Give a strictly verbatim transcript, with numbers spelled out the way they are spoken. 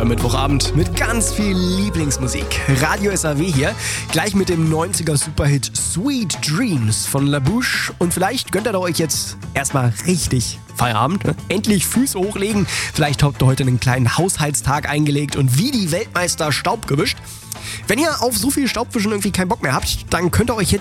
am Mittwochabend mit ganz viel Lieblingsmusik. Radio S A W hier, gleich mit dem neunziger Superhit Sweet Dreams von La Bouche. Und vielleicht gönnt ihr euch jetzt erstmal richtig Feierabend. Ne? Endlich Füße hochlegen. Vielleicht habt ihr heute einen kleinen Haushaltstag eingelegt und wie die Weltmeister Staub gewischt. Wenn ihr auf so viel Staubwischen irgendwie keinen Bock mehr habt, dann könnt ihr euch jetzt